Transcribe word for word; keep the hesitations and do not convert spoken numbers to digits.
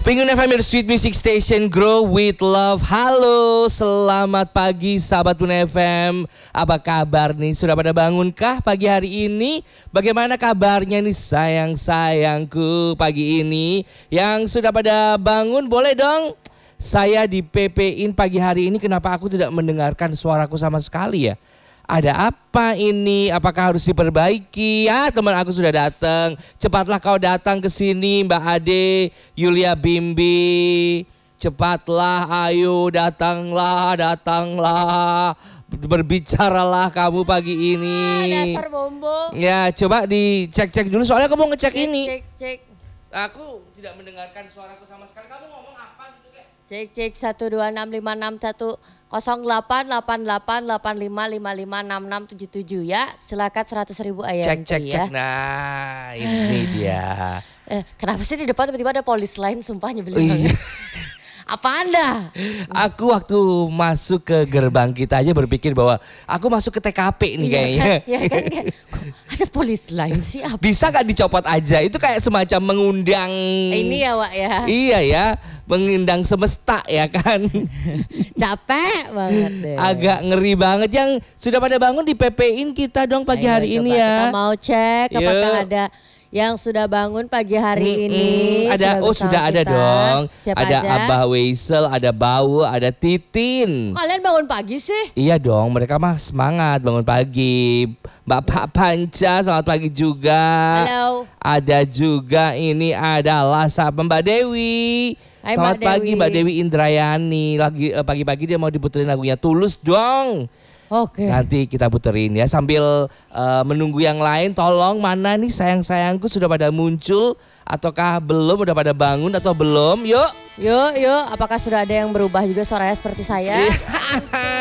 Pengen F M your sweet music station, grow with love. Halo, selamat pagi sahabat Pun F M. Apa kabar nih? Sudah pada bangunkah pagi hari ini? Bagaimana kabarnya nih sayang-sayangku pagi ini? Yang sudah pada bangun boleh dong saya di P P-in pagi hari ini. Kenapa aku tidak mendengarkan suaraku sama sekali ya? Ada apa ini? Apakah harus diperbaiki? Ah, teman aku sudah datang. Cepatlah kau datang ke sini, Mbak Ade, Yulia Bimbi. Cepatlah, ayo datanglah, datanglah. Berbicaralah kamu pagi ini. Ah, dasar bombong. Ya, coba dicek-cek dulu soalnya aku mau ngecek Cek, ini. Cek, cek. Aku tidak mendengarkan suaraku sama sekali. Kamu ngomong apa gitu, Kak? Cek, cek satu dua enam lima enam satu nol delapan delapan delapan delapan lima lima lima enam enam tujuh tujuh ya. Silakan seratus ribu ayam. Cek, cek, ya. cek. Nah, ini dia. Eh, kenapa sih di depan tiba-tiba ada polis lain, sumpah nyebelin Oh, iya. banget. Apa Anda? Aku waktu masuk ke gerbang kita aja berpikir bahwa aku masuk ke T K P nih Iya kayaknya. kan, iya kan, kayak, kok ada polis lain sih apa? Bisa gak dicopot aja? Itu kayak semacam mengundang. Ini ya Wak ya. Iya ya, mengundang semesta ya kan. Capek banget deh. Agak ngeri banget. Yang sudah pada bangun di P P-in kita dong pagi Ayo, hari coba ini ya. Kita mau cek Yuk. apakah ada yang sudah bangun pagi hari Mm-mm. ini. Ada, oh bersama sudah ada kita. dong. Siapa Ada aja? Abah Weisel, ada Bau, ada Titin. Kalian bangun pagi sih? Iya dong, mereka mah semangat bangun pagi. Bapak Panca, selamat pagi juga. Halo. Ada juga ini adalah siapa Mbak Dewi. Hai, Selamat Mbak pagi Dewi. Mbak Dewi Indrayani. Lagi eh, pagi-pagi dia mau diputerin lagunya Tulus dong. Oke. Nanti kita puterin ya sambil eh, menunggu yang lain. Tolong mana nih sayang-sayangku sudah pada muncul ataukah belum, udah pada bangun atau belum? Yuk. Yuk, yuk. Apakah sudah ada yang berubah juga suaranya seperti saya?